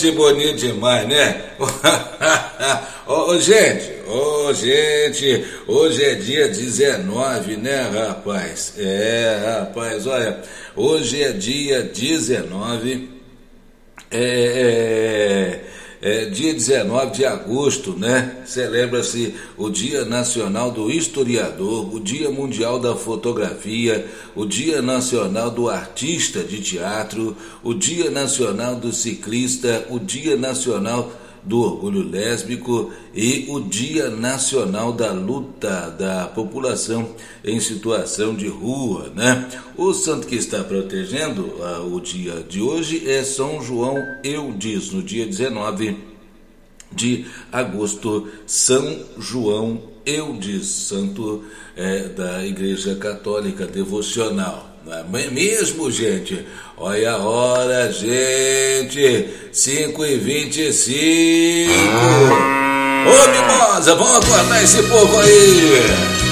Gente, bonito demais, né? Gente, hoje é dia 19, né, rapaz? Rapaz, olha, hoje é dia 19, dia 19 de agosto, né? Celebra-se o Dia Nacional do Historiador, o Dia Mundial da Fotografia, o Dia Nacional do Artista de Teatro, o Dia Nacional do Ciclista, o Dia Nacional do Orgulho Lésbico e o Dia Nacional da Luta da População em Situação de Rua, né? O santo que está protegendo o dia de hoje é São João Eudes, no dia 19 de agosto, São João Eudes, santo da Igreja Católica Devocional. Não é mesmo, gente? Olha a hora, gente, 5h25. Ô, mimosa, vamos acordar esse povo aí.